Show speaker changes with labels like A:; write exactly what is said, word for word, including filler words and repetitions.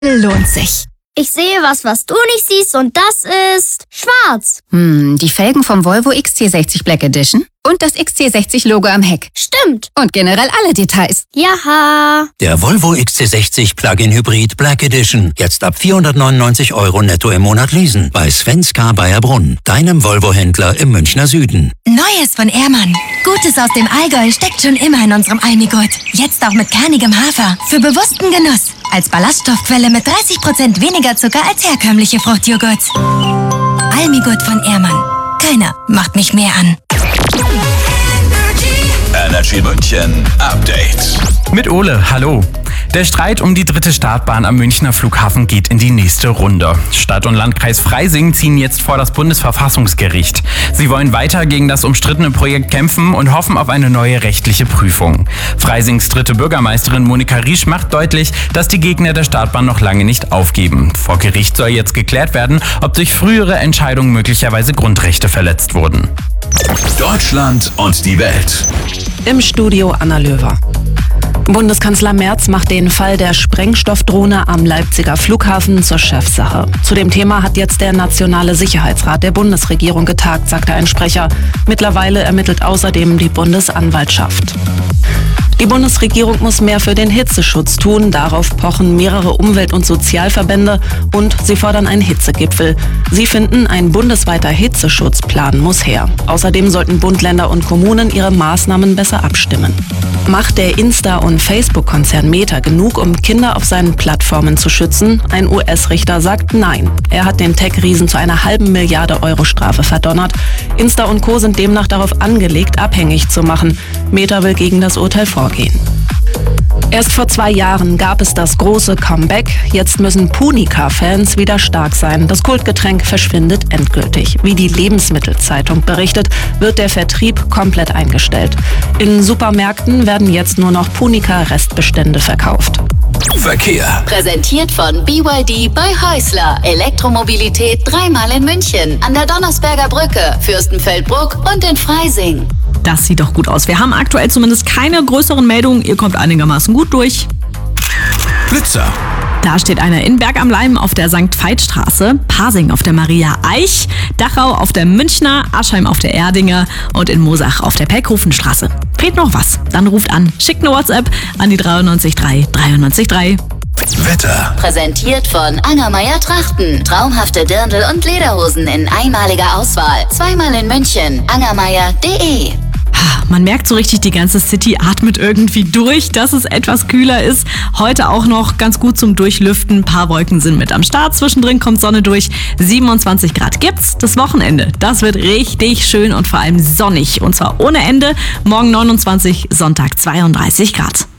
A: lohnt sich.
B: Ich sehe was, was du nicht siehst, und das ist schwarz.
A: Hm, die Felgen vom Volvo X C sechzig Black Edition und das X C sechzig Logo am Heck.
B: Stimmt.
A: Und generell alle Details.
B: Jaha.
C: Der Volvo X C sechzig Plug-in Hybrid Black Edition. Jetzt ab vierhundertneunundneunzig Euro netto im Monat leasen. Bei Svenska Bayerbrunn, deinem Volvo-Händler im Münchner Süden.
D: Neues von Ehrmann. Gutes aus dem Allgäu steckt schon immer in unserem Almigurt. Jetzt auch mit kernigem Hafer. Für bewussten Genuss. Als Ballaststoffquelle mit dreißig Prozent weniger Zucker als herkömmliche Fruchtjoghurt. Almigurt von Ehrmann. Keiner macht mich mehr an.
E: Energy München Update.
F: Mit Ole, hallo. Der Streit um die dritte Startbahn am Münchner Flughafen geht in die nächste Runde. Stadt und Landkreis Freising ziehen jetzt vor das Bundesverfassungsgericht. Sie wollen weiter gegen das umstrittene Projekt kämpfen und hoffen auf eine neue rechtliche Prüfung. Freisings dritte Bürgermeisterin Monika Riesch macht deutlich, dass die Gegner der Startbahn noch lange nicht aufgeben. Vor Gericht soll jetzt geklärt werden, ob durch frühere Entscheidungen möglicherweise Grundrechte verletzt wurden.
E: Deutschland und die Welt.
G: Im Studio Anna Löwer. Bundeskanzler Merz macht den Fall der Sprengstoffdrohne am Leipziger Flughafen zur Chefsache. Zu dem Thema hat jetzt der Nationale Sicherheitsrat der Bundesregierung getagt, sagte ein Sprecher. Mittlerweile ermittelt außerdem die Bundesanwaltschaft. Die Bundesregierung muss mehr für den Hitzeschutz tun. Darauf pochen mehrere Umwelt- und Sozialverbände und sie fordern einen Hitzegipfel. Sie finden, ein bundesweiter Hitzeschutzplan muss her. Außerdem sollten Bund, Länder und Kommunen ihre Maßnahmen besser abstimmen. Macht der Insta- und Facebook-Konzern Meta genug, um Kinder auf seinen Plattformen zu schützen? Ein U S-Richter sagt nein. Er hat den Tech-Riesen zu einer halben Milliarde Euro Strafe verdonnert. Insta und Co. sind demnach darauf angelegt, abhängig zu machen. Meta will gegen das Urteil vorgehen. Erst vor zwei Jahren gab es das große Comeback. Jetzt müssen Punica-Fans wieder stark sein. Das Kultgetränk verschwindet endgültig. Wie die Lebensmittelzeitung berichtet, wird der Vertrieb komplett eingestellt. In Supermärkten werden jetzt nur noch Punica-Restbestände verkauft.
E: Verkehr.
H: Präsentiert von B Y D bei Häusler. Elektromobilität dreimal in München. An der Donnersberger Brücke, Fürstenfeldbruck und in Freising.
I: Das sieht doch gut aus. Wir haben aktuell zumindest keine größeren Meldungen. Ihr kommt einigermaßen gut durch.
E: Blitzer.
I: Da steht einer in Berg am Leim auf der Sankt Veit-Straße, Pasing auf der Maria Eich, Dachau auf der Münchner, Aschheim auf der Erdinger und in Mosach auf der Pelkhofenstraße. Fehlt noch was? Dann ruft an. Schickt eine WhatsApp an die dreiundneunzig drei dreiundneunzig drei.
E: Wetter.
H: Präsentiert von Angermeier Trachten. Traumhafte Dirndl und Lederhosen in einmaliger Auswahl. Zweimal in München. angermeier punkt de.
I: Man merkt so richtig, die ganze City atmet irgendwie durch, dass es etwas kühler ist. Heute auch noch ganz gut zum Durchlüften. Ein paar Wolken sind mit am Start. Zwischendrin kommt Sonne durch. siebenundzwanzig Grad gibt's. Das Wochenende, das wird richtig schön und vor allem sonnig. Und zwar ohne Ende. Morgen neunundzwanzig, Sonntag zweiunddreißig Grad.